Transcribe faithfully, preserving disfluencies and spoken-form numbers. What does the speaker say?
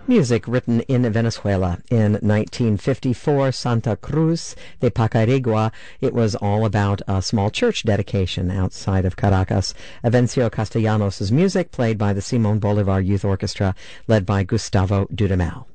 Music written in Venezuela in nineteen fifty-four, Santa Cruz de Pacarigua. It was all about a small church dedication outside of Caracas. Avencio Castellanos' music, played by the Simon Bolivar Youth Orchestra, led by Gustavo Dudamel.